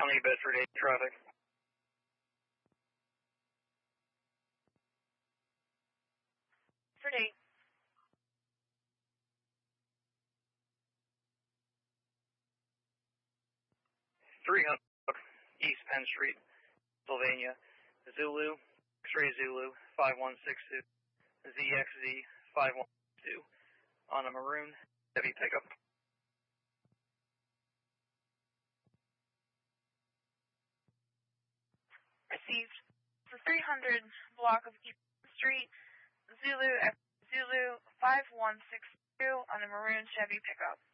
County, Bedford 8 traffic. Bedford 8. East Penn Street, Pennsylvania. Zulu, X-ray Zulu, 5162, ZXZ, 5162, on a maroon heavy pickup. Received the 300 block of East Penn Street, Zulu, Zulu, 5162, on a maroon Chevy pickup.